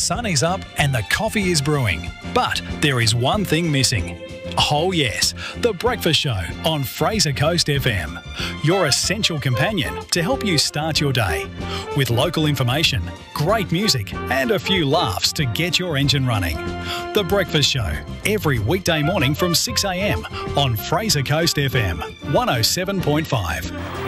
sun is up and the coffee is brewing. But there is one thing missing. Oh yes, The Breakfast Show on Fraser Coast FM. Your essential companion to help you start your day. With local information, great music and a few laughs to get your engine running. The Breakfast Show, every weekday morning from 6 a.m. on Fraser Coast FM 107.5.